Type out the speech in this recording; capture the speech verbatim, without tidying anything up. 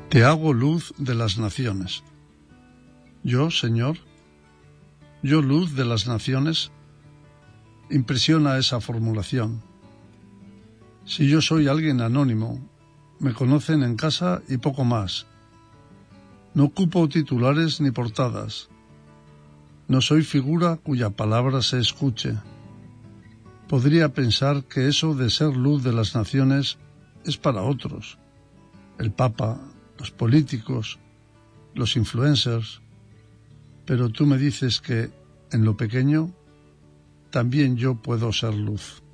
Te hago luz de las naciones. Yo, Señor, yo luz de las naciones, impresiona esa formulación. Si yo soy alguien anónimo, me conocen en casa y poco más. No ocupo titulares ni portadas. No soy figura cuya palabra se escuche. Podría pensar que eso de ser luz de las naciones es para otros. El Papa, los políticos, los influencers. Pero tú me dices que, en lo pequeño, también yo puedo ser luz.